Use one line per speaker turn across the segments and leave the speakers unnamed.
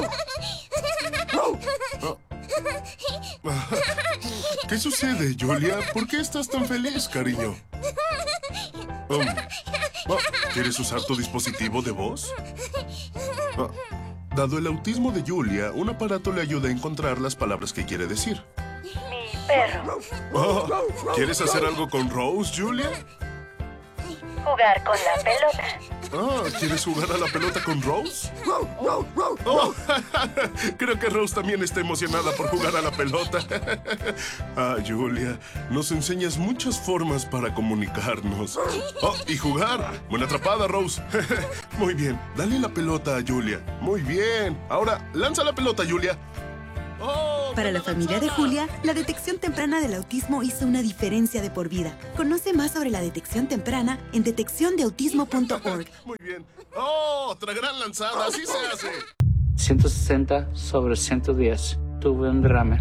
¿Qué sucede, Julia? ¿Por qué estás tan feliz, cariño? ¿Quieres usar tu dispositivo de voz? Dado el autismo de Julia, un aparato le ayuda a encontrar las palabras que quiere decir.
Mi perro.
¿Quieres hacer algo con Rose, Julia?
Jugar con la pelota.
¿Quieres jugar a la pelota con Rose? Creo que Rose también está emocionada por jugar a la pelota. Julia, nos enseñas muchas formas para comunicarnos. Y jugar. Buena atrapada, Rose. Muy bien, dale la pelota a Julia. Muy bien. Ahora, lanza la pelota, Julia.
Para la familia de Julia, la detección temprana del autismo hizo una diferencia de por vida. Conoce más sobre la detección temprana en detecciondeautismo.org.
Muy bien. Otra gran lanzada. Así se hace.
160 sobre 110. Tuve un derrame.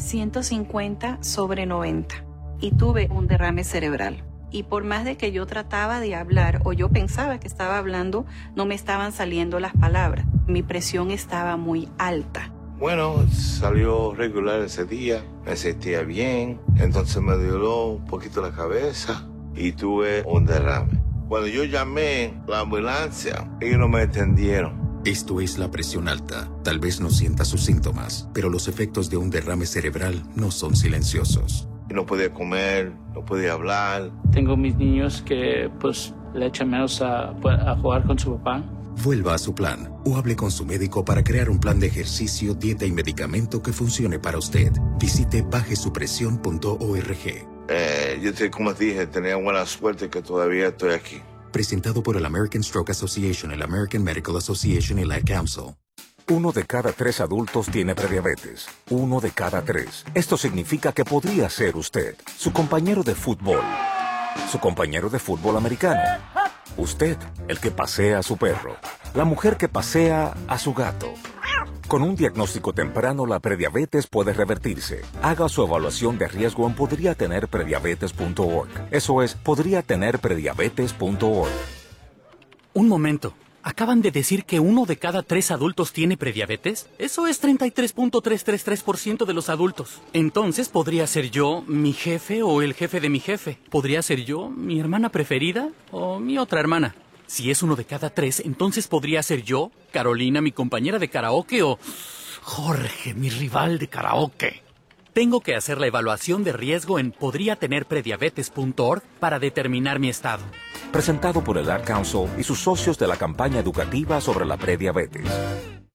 150 sobre 90. Y tuve un derrame cerebral. Y por más de que yo trataba de hablar o yo pensaba que estaba hablando, no me estaban saliendo las palabras. Mi presión estaba muy alta.
Bueno, salió regular ese día, me sentía bien, entonces me doló un poquito la cabeza y tuve un derrame. Cuando yo llamé a la ambulancia, ellos no me entendieron.
Esto es la presión alta. Tal vez no sienta sus síntomas, pero los efectos de un derrame cerebral no son silenciosos.
No podía comer, no podía hablar.
Tengo mis niños que pues le echan menos a jugar con su papá.
Vuelva a su plan o hable con su médico para crear un plan de ejercicio, dieta y medicamento que funcione para usted. Visite bajesupresión.org.
Como dije, tenía buena suerte que todavía estoy aquí.
Presentado por el American Stroke Association, el American Medical Association y la Council.
1 de cada 3 adultos tiene prediabetes. 1 de cada 3. Esto significa que podría ser usted, su compañero de fútbol, su compañero de fútbol americano. Usted, el que pasea a su perro. La mujer que pasea a su gato. Con un diagnóstico temprano, la prediabetes puede revertirse. Haga su evaluación de riesgo en podriatenerprediabetes.org. Eso es, podriatenerprediabetes.org.
Un momento. ¿Acaban de decir que 1 de cada 3 adultos tiene prediabetes? Eso es 33.333% de los adultos. Entonces, ¿podría ser yo mi jefe o el jefe de mi jefe? ¿Podría ser yo mi hermana preferida o mi otra hermana? Si es 1 de cada 3, entonces podría ser yo, Carolina, mi compañera de karaoke, o Jorge, mi rival de karaoke. Tengo que hacer la evaluación de riesgo en podriatenerprediabetes.org para determinar mi estado.
Presentado por el Ad Council y sus socios de la campaña educativa sobre la prediabetes.